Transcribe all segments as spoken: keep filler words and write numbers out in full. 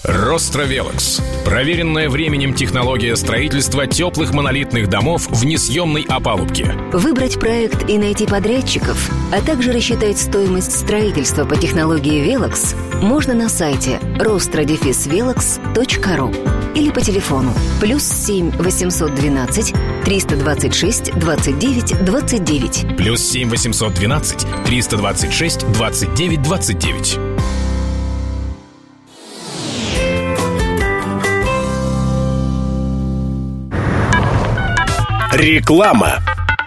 Ростровелокс. Проверенная временем технология строительства теплых монолитных домов в несъемной опалубке. Выбрать проект и найти подрядчиков, а также рассчитать стоимость строительства по технологии Велокс можно на сайте ростро-велокс точка ру или по телефону плюс семь восемьсот двенадцать триста двадцать шесть двадцать девять двадцать девять. Плюс семь восемьсот двенадцать триста двадцать шесть двадцать девять двадцать девять. Реклама.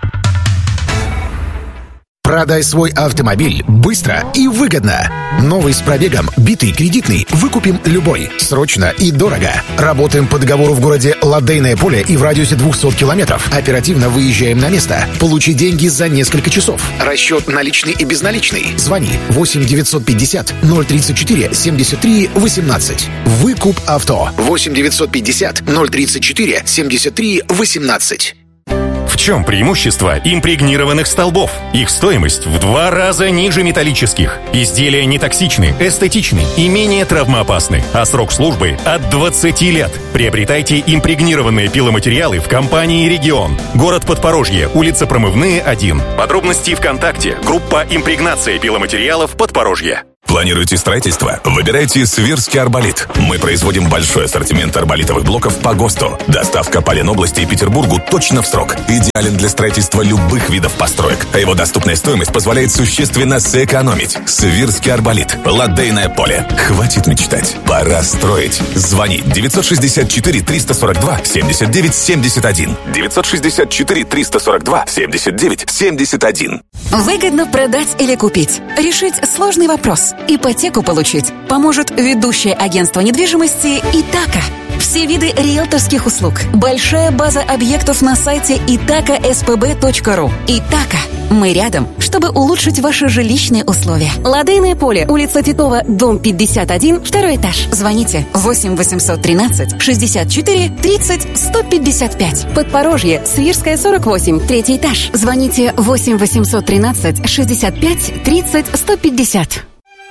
Продай свой автомобиль быстро и выгодно. Новый с пробегом, битый, кредитный, выкупим любой. Срочно и дорого. Работаем по договору в городе Лодейное поле и в радиусе двухсот километров. Оперативно выезжаем на место. Получи деньги за несколько часов. Расчет наличный и безналичный. Звони восемь девятьсот пятьдесят ноль тридцать четыре семьдесят три восемнадцать. Выкуп авто. восемь девятьсот пятьдесят ноль тридцать четыре семьдесят три восемнадцать. В чем преимущество импрегнированных столбов? Их стоимость в два раза ниже металлических. Изделия не токсичны, эстетичны и менее травмоопасны. А срок службы от двадцати лет. Приобретайте импрегнированные пиломатериалы в компании «Регион». Город Подпорожье, улица Промывные, один. Подробности ВКонтакте. Группа «Импрегнация пиломатериалов Подпорожье». Планируете строительство? Выбирайте Свирский арболит. Мы производим большой ассортимент арболитовых блоков по ГОСТу. Доставка по Ленобласти и Петербургу точно в срок. Идеален для строительства любых видов построек. А его доступная стоимость позволяет существенно сэкономить. Свирский арболит. Лодейное поле. Хватит мечтать. Пора строить. Звони девятьсот шестьдесят четыре триста сорок два семьдесят девять семьдесят один. девятьсот шестьдесят четыре триста сорок два семьдесят девять семьдесят один. Выгодно продать или купить? Решить сложный вопрос. Ипотеку получить поможет ведущее агентство недвижимости «Итака». Все виды риэлторских услуг. Большая база объектов на сайте итака эс пэ бэ точка ру. «Итака». Мы рядом, чтобы улучшить ваши жилищные условия. Лодейное поле, улица Титова, дом пятьдесят один, второй этаж. Звоните восемь восемьсот тринадцать шестьдесят четыре тридцать сто пятьдесят пять. Подпорожье, Свирская, сорок восемь, третий этаж. Звоните восемь восемьсот тринадцать шестьдесят пять тридцать сто пятьдесят.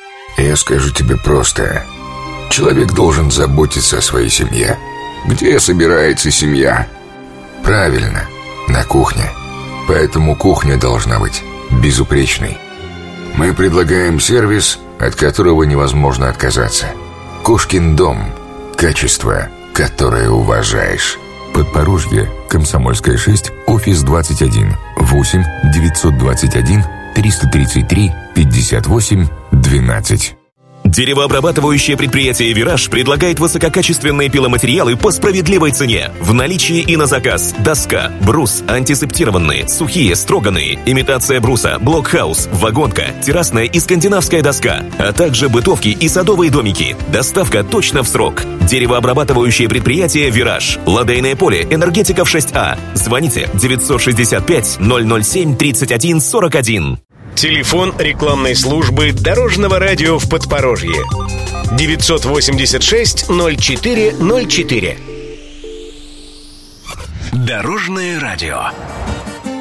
Я скажу тебе просто. Человек должен заботиться о своей семье. Где собирается семья? Правильно, на кухне. Поэтому кухня должна быть безупречной. Мы предлагаем сервис, от которого невозможно отказаться. Кошкин дом. Качество, которое уважаешь. Подпорожье, Комсомольская, шесть, офис двадцать один. восемь девятьсот двадцать один триста тридцать три пятьдесят восемь двенадцать. Деревообрабатывающее предприятие «Вираж» предлагает высококачественные пиломатериалы по справедливой цене. В наличии и на заказ доска, брус, антисептированные, сухие, строганные, имитация бруса, блокхаус, вагонка, террасная и скандинавская доска, а также бытовки и садовые домики. Доставка точно в срок. Деревообрабатывающее предприятие «Вираж». Лодейное поле, Энергетиков шесть А. Звоните девятьсот шестьдесят пять ноль ноль семь тридцать один сорок один. Телефон рекламной службы Дорожного радио в Подпорожье. девятьсот восемьдесят шесть ноль четыре ноль четыре. Дорожное радио.